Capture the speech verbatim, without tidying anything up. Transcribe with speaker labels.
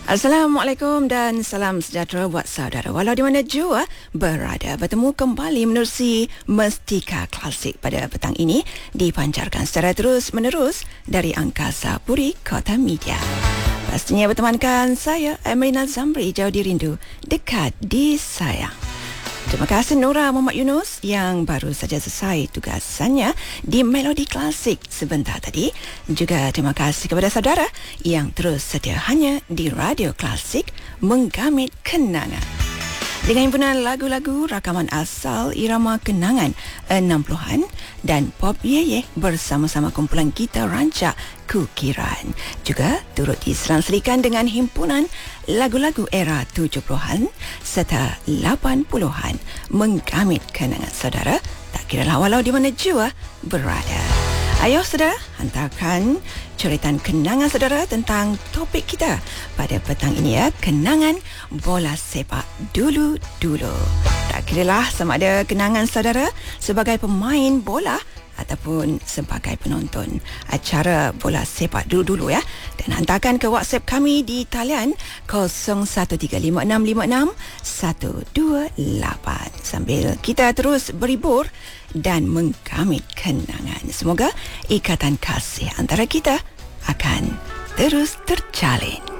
Speaker 1: Assalamualaikum dan salam sejahtera buat saudara walau di mana jua berada. Bertemu kembali menerusi Mestika Klasik pada petang ini dipancarkan secara terus menerus dari Angkasa Puri Kota Media. Pastinya bertemankan saya Emerina Zamri, jauh dirindu, dekat disayang. Terima kasih Nora Muhammad Yunus yang baru saja selesai tugasannya di Melodi Klasik sebentar tadi. Juga terima kasih kepada saudara yang terus setia hanya di Radio Klasik menggamit kenangan. Dengan himpunan lagu-lagu rakaman asal irama kenangan enam puluhan dan pop yeye bersama-sama kumpulan gitar rancak Kukiran. Juga turut diselang-selikan dengan himpunan lagu-lagu era tujuh puluhan serta lapan puluhan menggamit kenangan saudara tak kiralah walau di mana jua berada. Ayo saudara, hantarkan ceritan kenangan saudara tentang topik kita pada petang ini ya, kenangan bola sepak dulu-dulu. Tak kiralah sama ada kenangan saudara sebagai pemain bola ataupun sebagai penonton acara bola sepak dulu-dulu ya. Dan hantarkan ke WhatsApp kami di talian kosong satu tiga lima enam lima enam satu dua lapan sambil kita terus berhibur dan menggamit kenangan. Semoga ikatan kasih antara kita akan terus terjalin.